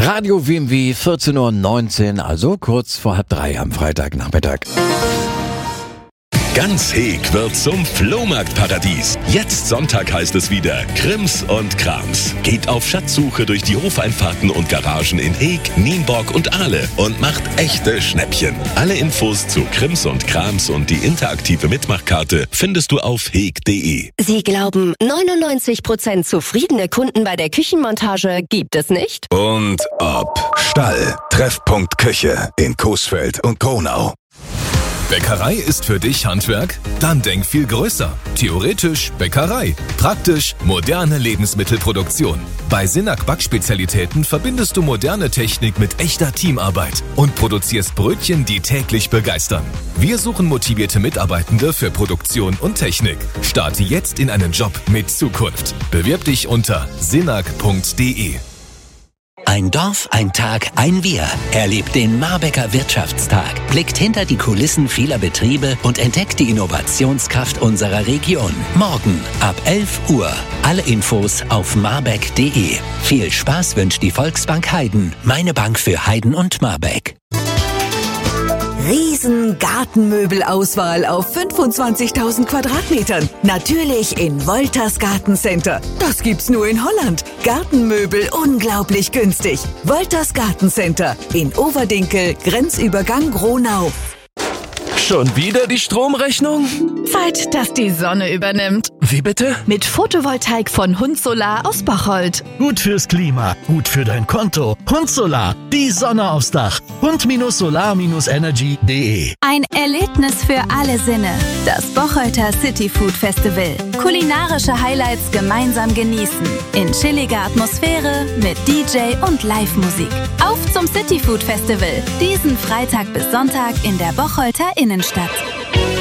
Radio WMW 14:19 Uhr, also kurz vor 2:30 am Freitagnachmittag. Ganz Heeg wird zum Flohmarktparadies. Jetzt Sonntag heißt es wieder Krims und Krams. Geht auf Schatzsuche durch die Hofeinfahrten und Garagen in Heeg, Nienburg und Ahle und macht echte Schnäppchen. Alle Infos zu Krims und Krams und die interaktive Mitmachkarte findest du auf heeg.de. Sie glauben, 99% zufriedene Kunden bei der Küchenmontage gibt es nicht? Und ob. Stall, Treffpunkt Küche in Coesfeld und Kronau. Bäckerei ist für dich Handwerk? Dann denk viel größer. Theoretisch Bäckerei. Praktisch moderne Lebensmittelproduktion. Bei Sinak Backspezialitäten verbindest du moderne Technik mit echter Teamarbeit und produzierst Brötchen, die täglich begeistern. Wir suchen motivierte Mitarbeitende für Produktion und Technik. Starte jetzt in einen Job mit Zukunft. Bewirb dich unter sinak.de. Ein Dorf, ein Tag, ein Wir. Erlebt den Marbecker Wirtschaftstag. Blickt hinter die Kulissen vieler Betriebe und entdeckt die Innovationskraft unserer Region. Morgen ab 11 Uhr. Alle Infos auf marbeck.de. Viel Spaß wünscht die Volksbank Heiden. Meine Bank für Heiden und Marbeck. Riesen Gartenmöbelauswahl auf 25.000 Quadratmetern. Natürlich in Wolters Gartencenter. Das gibt's nur in Holland. Gartenmöbel unglaublich günstig. Wolters Gartencenter in Overdinkel, Grenzübergang Gronau. Schon wieder die Stromrechnung? Zeit, dass die Sonne übernimmt. Wie bitte? Mit Photovoltaik von Hund Solar aus Bocholt. Gut fürs Klima, gut für dein Konto. Hund Solar, die Sonne aufs Dach. Hund-Solar-Energy.de. Ein Erlebnis für alle Sinne. Das Bocholter City Food Festival. Kulinarische Highlights gemeinsam genießen. In chilliger Atmosphäre mit DJ und Live-Musik. Auf zum City Food Festival. Diesen Freitag bis Sonntag in der Bocholter Innenstadt.